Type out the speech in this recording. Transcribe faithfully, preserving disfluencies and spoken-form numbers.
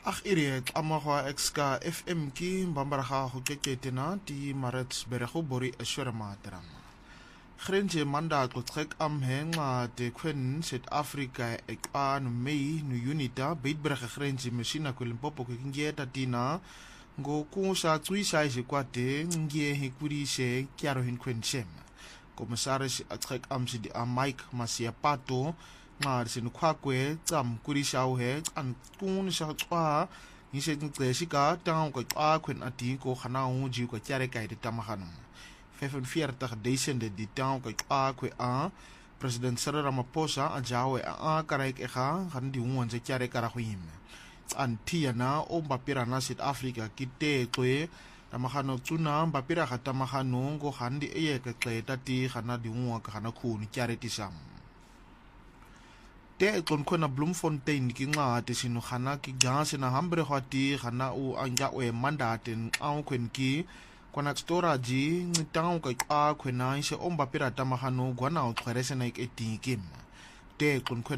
Ag iriet amagwa exka F M ki mbambaraga go keketena di Marets berego bori ashweramatrang. Grenje mandat getrek am henga de kwen South Africa ekan Mei nu unita beitbrege grenje mesina kwelimpopo kingeta tina ngo kusa tsuisa ise kwate ngie hikurise kiaro hin kwensem. Commissaris atrek am si di a Mike Masiapato nga sinu kwakwe tsam kurishaw he an kun sa twa ni se ngtesi ka tang ko a kwen ati ko khana u ji ko tiare kai de tamahan vyfenveertig duisend di tang ko a kwe a president Cyril Ramaphosa a jawe a karaik e ga gan di hu nze tiare kara go ime an tiana o bapira na South Africa kite twe tamahano tsuna bapira ga tamahano go gandi e ke tleta ti gana di hu ka gana khuni tiare tisam te kon kona Bloemfontein ki nga te sinu khana ki gase na hambre khati khana u anja we mandaten au kwen ki kona storage ngitang ka a khwena ise omba pira tamahano gwana u khwerese na iketi kim te kon